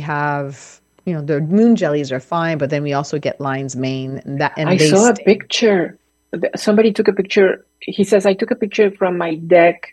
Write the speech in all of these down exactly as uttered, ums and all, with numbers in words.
have, you know, the moon jellies are fine, but then we also get lion's mane and that, I and they saw a sting. picture. Somebody took a picture. He says, I took a picture from my deck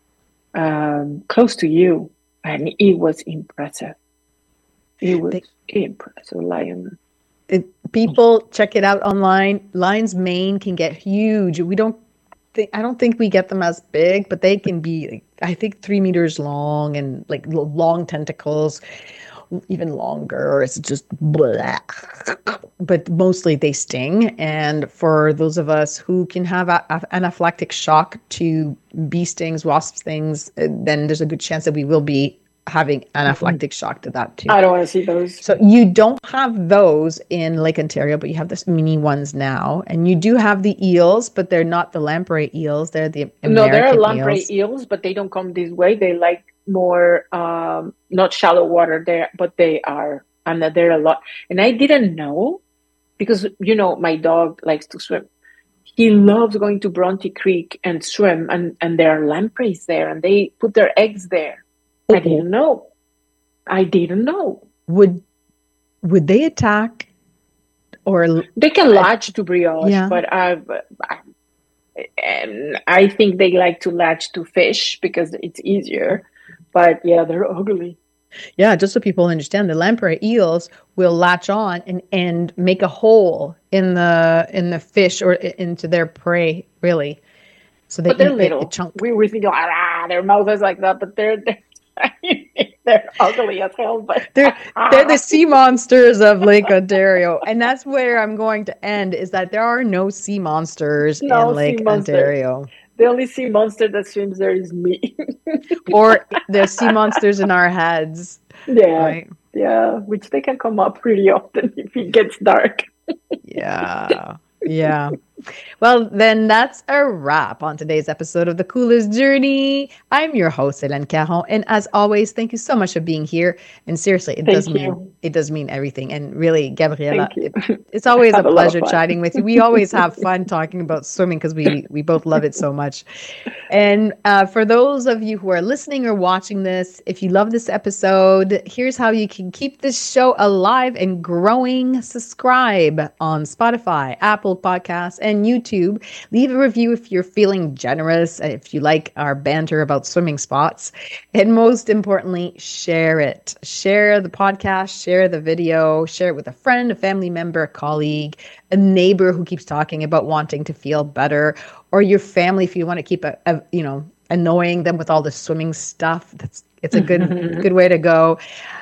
um, close to you, and it was impressive. It was They, impressive, lion. it, people check it out online. Lion's mane can get huge. We don't think, I don't think we get them as big, but they can be, like, I think three meters long and like long tentacles, even longer. Or it's just blah. But mostly they sting. And for those of us who can have a, a, anaphylactic shock to bee stings, wasp stings, uh, then there's a good chance that we will be having anaphylactic shock to that too. I don't want to see those. So you don't have those in Lake Ontario, but you have this mini ones now. And you do have the eels, but they're not the lamprey eels. They're the No, there are American lamprey eels. eels, but they don't come this way. They like more, um, not shallow water there, but they are, and they're a lot. And I didn't know because, you know, my dog likes to swim. He loves going to Bronte Creek and swim, and, and there are lampreys there, and they put their eggs there. I didn't know. I didn't know. Would would they attack or They can uh, latch to brioche, yeah. but I've, I, and I think they like to latch to fish because it's easier. But yeah, they're ugly. Yeah, just so people understand, the lamprey eels will latch on and, and make a hole in the in the fish or i- into their prey, really. So they But they're eat a, a little. chunk. We we think, ah, their mouth is like that, but they're they're tiny. They're ugly as hell. But They're they're the sea monsters of Lake Ontario, and that's where I'm going to end. Is that there are no sea monsters in no sea Lake monsters. Ontario, The only sea monster that swims there is me. or the sea monsters in our heads, yeah, right? yeah. Which they can come up pretty often if it gets dark. Yeah, yeah. Well, then that's a wrap on today's episode of The Coolest Journey. I'm your host, Hélène Caron, and as always, thank you so much for being here. And seriously, it does Thank mean you. it does mean everything. And really, Gabriela, Thank you. it, it's always a Have a lot of pleasure fun. chatting with you. We always have fun talking about swimming because we we both love it so much. And uh, for those of you who are listening or watching this, if you love this episode, here's how you can keep this show alive and growing. Subscribe on Spotify, Apple Podcasts, and YouTube. Leave a review if you're feeling generous, if you like our banter about swimming spots. And most importantly, share it. Share the podcast, share the video, share it with a friend, a family member, a colleague, a neighbor who keeps talking about wanting to feel better, or your family if you want to keep a, a you know annoying them with all the swimming stuff. That's it's a good good way to go.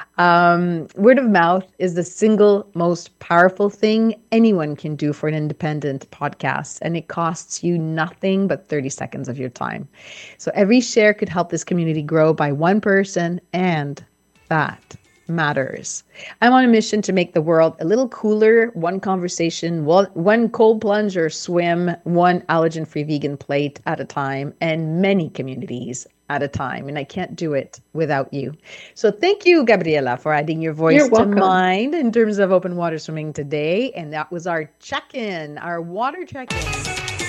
Um, word of mouth is the single most powerful thing anyone can do for an independent podcast, and it costs you nothing but thirty seconds of your time. So every share could help this community grow by one person, and that matters. I'm on a mission to make the world a little cooler, one conversation, one, one cold plunge or swim, one allergen-free vegan plate at a time, and many communities at a time. And I can't do it without you. So thank you, Gabriela, for adding your voice You're to welcome. mine in terms of open water swimming today. And that was our check-in, our water check-in.